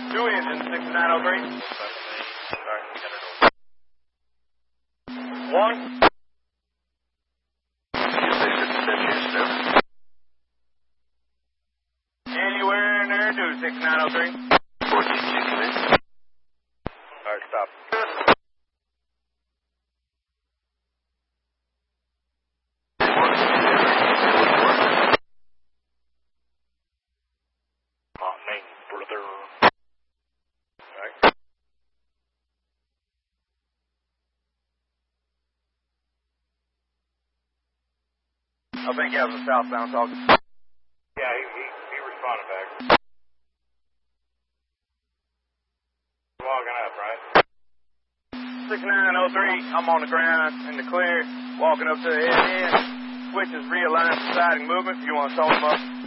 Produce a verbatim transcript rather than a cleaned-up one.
Two engines, six nine oh three. One. Anywhere near two, six nine oh three. fourteen sixty. All right, stop. Morning, brother. All right. I think you have the southbound talking. Yeah, he, he, he responded back. Walking up, right? six nine oh three, I'm on the ground in the clear, walking up to the head end. Switches realigned to siding movement. If you want to tow him up.